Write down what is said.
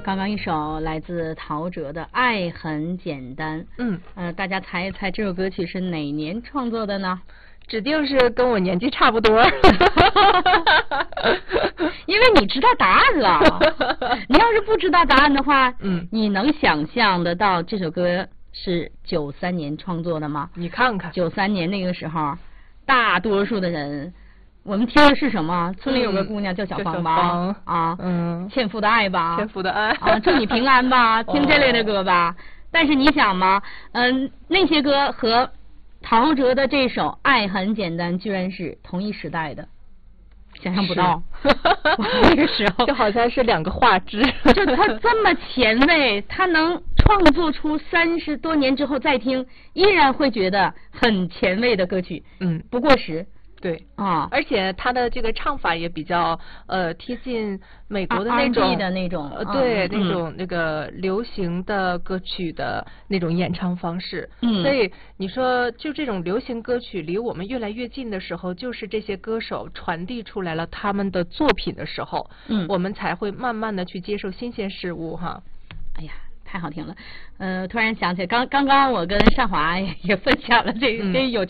刚刚一首来自陶喆的《爱很简单》。大家猜一猜这首歌曲是哪年创作的呢？ 指定是跟我年纪差不多。 因为你知道答案了。你要是不知道答案的话，你能想象得到这首歌是93年创作的吗？ 你看看 93年那个时候，大多数的人。我们听的是什么？村里有个姑娘叫小芳吧，欠父的爱吧， 欠父的爱啊，祝你平安吧，听这类的歌吧。但是你想嘛，那些歌和陶喆的这首《爱很简单》居然是同一时代的，想象不到。那个时候就好像是两个画质， 就他这么前卫，他能创作出30多年之后再听，依然会觉得很前卫的歌曲，不过时。 对啊，而且他的这个唱法也比较贴近美国的那种 R&B 的那种， 对，那种那个流行的歌曲的那种演唱方式。所以你说就这种流行歌曲离我们越来越近的时候，就是这些歌手传递出来了他们的作品的时候，我们才会慢慢的去接受新鲜事物哈。 哎呀，太好听了！突然想起来，刚刚我跟单华也分享了这有。